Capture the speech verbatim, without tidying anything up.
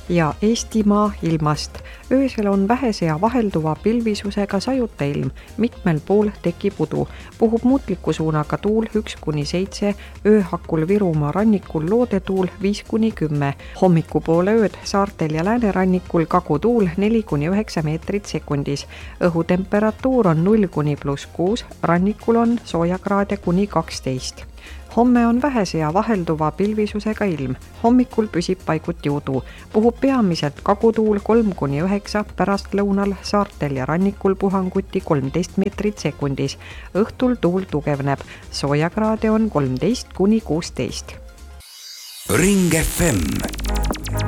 ja Eestimaa ilmast. Öösel on vähese ja vahelduva pilvisusega sajuta ilm, mitmel pool tekib udu. Puhub muutliku suunaga tuul üks kuni seitse, ööhakul Virumaa rannikul loodetuul viis kuni kümme. Hommikupoole ööd saartel ja läänerannikul kagutuul neli kuni üheksa meetrit sekundis. Õhutemperatuur on null kuni pluss kuus, rannikul on soojakraade kuni kaksteist. Homme on vähese ja vahelduva pilvisusega ilm. Hommikul püsib paiguti udu. Puhub peamiselt kagutuul kolm kuni üheksa, pärast lõunal saartel ja rannikul puhanguti kolmteist meetrit sekundis. Õhtul tuul tugevneb. Soojakraade on kolmteist kuni kuusteist. Ring F M